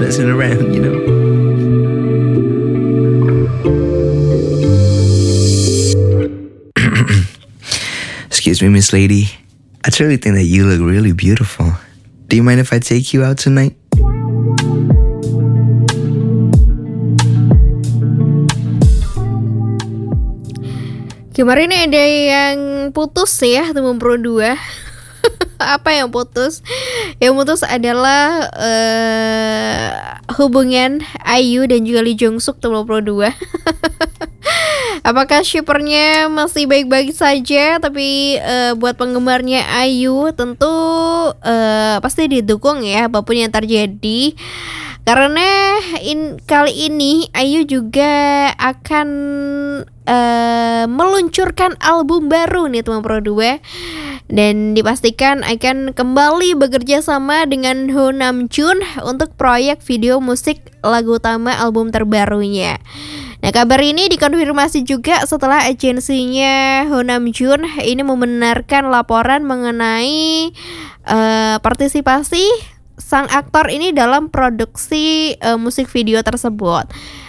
messing around, you know. Excuse me, Miss Lady. I truly think that you look really beautiful. Do you mind if I take you out tonight? Kemarin ada yang putus ya, teman Pro 2. Apa yang putus? Yang putus adalah hubungan IU dan juga Lee Jong Suk, teman Pro 2. Apakah shippernya masih baik-baik saja? Tapi buat penggemarnya IU tentu pasti didukung ya apapun yang terjadi. Karena kali ini IU juga akan meluncurkan album baru nih teman Pro 2. Dan dipastikan akan kembali bekerja sama dengan Ho Namjoon untuk proyek video musik lagu utama album terbarunya. Nah, kabar ini dikonfirmasi juga setelah agensinya Ho Namjoon ini membenarkan laporan mengenai partisipasi sang aktor ini dalam produksi musik video tersebut.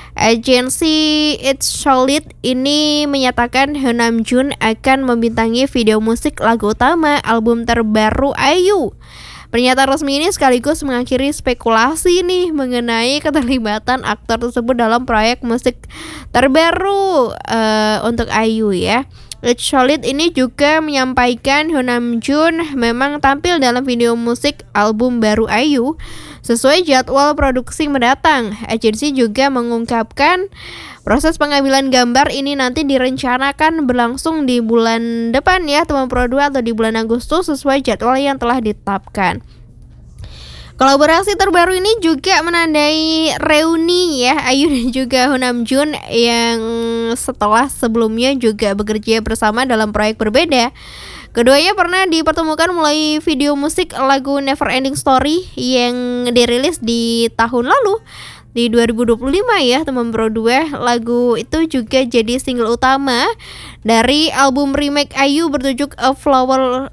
Agensi It's Solid ini menyatakan Ho Namjoon akan membintangi video musik lagu utama album terbaru IU. Pernyataan resmi ini sekaligus mengakhiri spekulasi nih mengenai keterlibatan aktor tersebut dalam proyek musik terbaru untuk IU ya. It's Solid ini juga menyampaikan Ho Namjoon memang tampil dalam video musik album baru IU sesuai jadwal produksi mendatang. Agensi juga mengungkapkan proses pengambilan gambar ini nanti direncanakan berlangsung di bulan depan ya teman Pro 2 atau di bulan Agustus sesuai jadwal yang telah ditetapkan. Kolaborasi terbaru ini juga menandai reuni ya IU dan juga Ho Namjoon yang setelah sebelumnya juga bekerja bersama dalam proyek berbeda. Keduanya pernah dipertemukan mulai video musik lagu Never Ending Story yang dirilis di tahun lalu di 2025 ya teman Pro 2. Lagu itu juga jadi single utama dari album remake IU bertajuk A Flower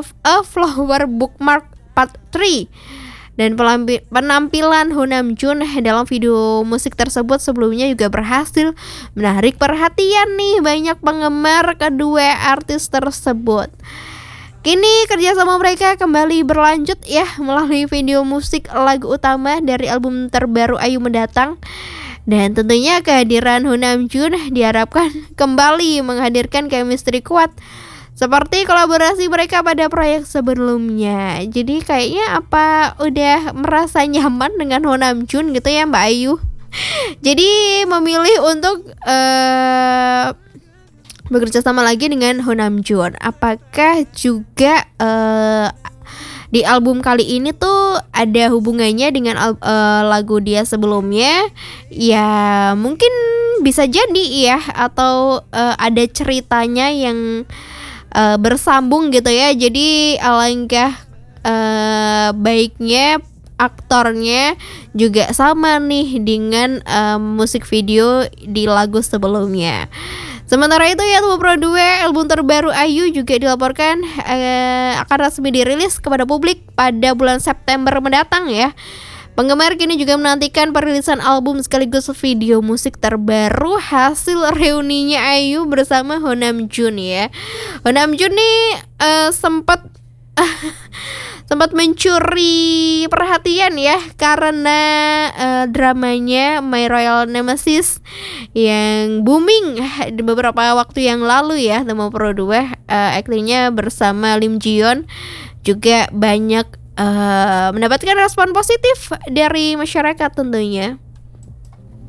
Bookmark Part 3. Dan penampilan Ho Namjoon dalam video musik tersebut sebelumnya juga berhasil menarik perhatian nih banyak penggemar kedua artis tersebut. Kini kerjasama mereka kembali berlanjut ya melalui video musik lagu utama dari album terbaru IU mendatang. Dan tentunya kehadiran Ho Namjoon diharapkan kembali menghadirkan chemistry kuat seperti kolaborasi mereka pada proyek sebelumnya. Jadi kayaknya apa udah merasa nyaman dengan Ho Namjoon gitu ya Mbak Ayu. Jadi memilih untuk bekerja sama lagi dengan Ho Namjoon. Apakah juga di album kali ini tuh ada hubungannya dengan lagu dia sebelumnya? Ya mungkin bisa jadi ya, atau ada ceritanya yang bersambung gitu ya. Jadi alangkah baiknya aktornya juga sama nih dengan musik video di lagu sebelumnya. Sementara itu ya teman Pro 2, album terbaru IU juga dilaporkan akan resmi dirilis kepada publik pada bulan September mendatang ya. Penggemar kini juga menantikan perilisan album sekaligus video musik terbaru hasil reuninya IU bersama Ho Namjoon ya. Ho Namjoon nih sempat mencuri perhatian ya karena dramanya My Royal Nemesis yang booming di beberapa waktu yang lalu ya teman Pro 2. Aktingnya bersama Lim Ji Yeon juga banyak mendapatkan respon positif dari masyarakat tentunya.